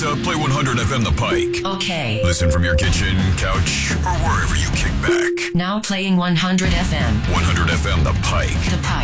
Alexa, play 100 FM The Pike. Okay. Listen from your kitchen, couch, or wherever you kick back. Now playing 100 FM. 100 FM The Pike. The Pike.